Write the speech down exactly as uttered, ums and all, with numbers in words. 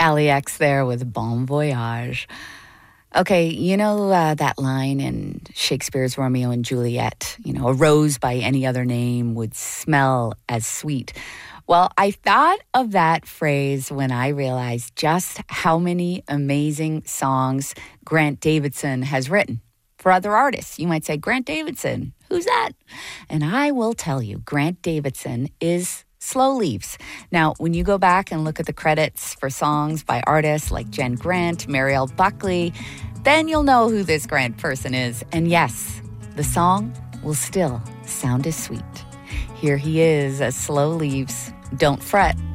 Ali X there with Bon Voyage. Okay, you know uh, that line in Shakespeare's Romeo and Juliet, you know, a rose by any other name would smell as sweet. Well, I thought of that phrase when I realized just how many amazing songs Grant Davidson has written for other artists. You might say, Grant Davidson, who's that? And I will tell you, Grant Davidson is Slow Leaves. Now, when you go back and look at the credits for songs by artists like Jen Grant, Marielle Buckley, then you'll know who this Grant person is. And yes, the song will still sound as sweet. Here he is as Slow Leaves. Don't fret.